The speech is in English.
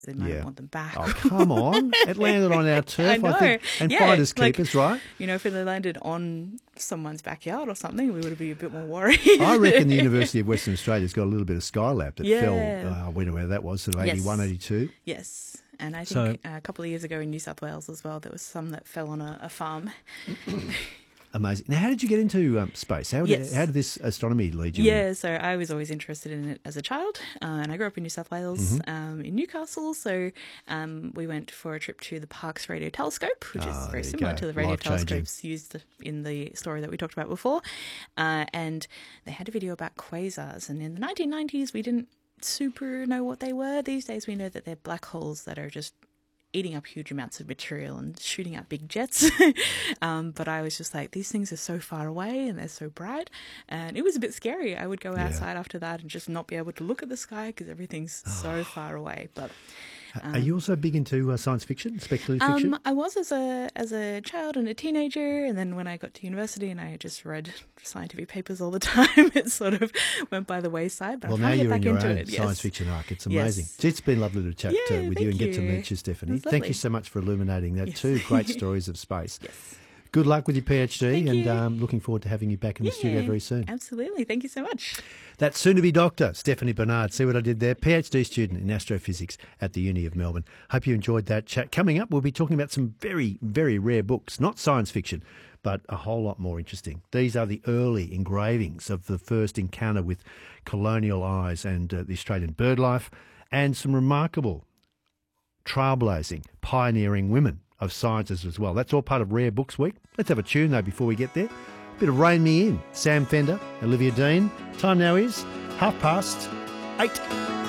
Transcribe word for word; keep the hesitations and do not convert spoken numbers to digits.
They might Yeah. want them back. Oh, come on. It landed on our turf, I I, know. think. And Yeah, finders like- keepers, right? You know, if it had landed on someone's backyard or something, we would be a bit more worried. I reckon the University of Western Australia's got a little bit of Skylab that Yeah. fell, uh, I wonder where that was, sort of Yes. eighty-one, eighty-two. Yes. And I So- think a couple of years ago in New South Wales as well, there was some that fell on a, a farm. Amazing. Now, how did you get into um, space? How did, Yes. how did this astronomy lead you? Yeah, so I was always interested in it as a child, uh, and I grew up in New South Wales, Mm-hmm. um, in Newcastle. So um, we went for a trip to the Parkes Radio Telescope, which Ah, is there very you similar go. to the radio Life-changing. telescopes used in the story that we talked about before. Uh, and they had a video about quasars, and in the nineteen nineties, we didn't super know what they were. These days, we know that they're black holes that are just eating up huge amounts of material and shooting out big jets. um, but I was just like, these things are so far away and they're so bright. And it was a bit scary. I would go Yeah. outside after that and just not be able to look at the sky because everything's so far away. But Are you also big into uh, science fiction, speculative fiction? um, I was as a as a child and a teenager, and then when I got to university and I just read scientific papers all the time, it sort of went by the wayside. But Well, I'm now trying to you're get in back your into own it. science Yes. fiction arc. It's Yes. amazing. Gee, It's been lovely to chat Yeah, uh, with thank you and get some you. lectures, Stephanie. It was Thank you lovely. so much for illuminating that. Yes. Two great stories of space. Yes. Good luck with your PhD, Thank and you. um, looking forward to having you back in the studio Yeah, very soon. Absolutely. Thank you so much. That's soon-to-be doctor Stephanie Bernard. See what I did there? PhD student in astrophysics at the Uni of Melbourne. Hope you enjoyed that chat. Coming up, we'll be talking about some very, very rare books, not science fiction, but a whole lot more interesting. These are the early engravings of the first encounter with colonial eyes and uh, the Australian bird life, and some remarkable, trailblazing, pioneering women of sciences as well. That's all part of Rare Books Week. Let's have a tune, though, before we get there. Bit of Rain Me In. Sam Fender, Olivia Dean. Time now is half past eight.